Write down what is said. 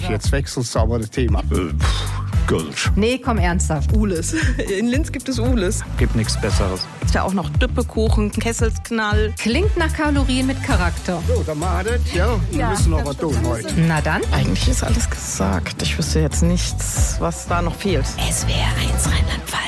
jetzt wechselst du aber das Thema. Gulch. Nee, komm ernsthaft. Ules. In Linz gibt es Ules. Gibt nichts Besseres. Ist ja auch noch Düppekuchen, Kesselsknall. Klingt nach Kalorien mit Charakter. So, dann machen wir das, ja? Wir müssen noch was tun heute. Na dann. Eigentlich ist alles gesagt. Ich wüsste jetzt nichts, was da noch fehlt. SWR 1 Rheinland-Pfalz.